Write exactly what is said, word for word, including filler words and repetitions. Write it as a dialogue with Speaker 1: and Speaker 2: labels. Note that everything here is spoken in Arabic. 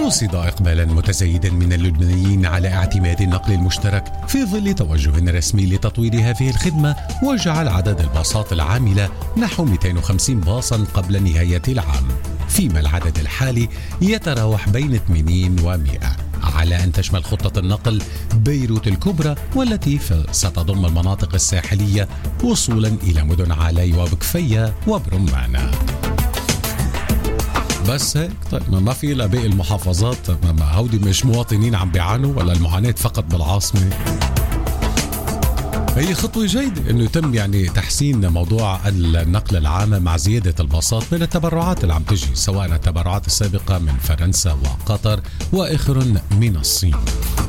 Speaker 1: رصد إقبالا متزايدا من اللبنانيين على اعتماد النقل المشترك في ظل توجه رسمي لتطوير هذه الخدمة، وجعل عدد الباصات العاملة نحو مئتين وخمسين باصا قبل نهاية العام، فيما العدد الحالي يتراوح بين ثمانين ومئة، على أن تشمل خطة النقل بيروت الكبرى، والتي ستضم المناطق الساحلية وصولا إلى مدن علي وبكفية وبرمانة. بس هيك طيب ما في إلا باقي المحافظات، ما هودي مش مواطنين عم بيعانوا ولا المعاناة فقط بالعاصمة؟ هي خطوة جيدة انه يتم يعني تحسين موضوع النقل العام مع زيادة الباصات من التبرعات اللي عم تجي، سواء التبرعات السابقة من فرنسا وقطر واخر من الصين.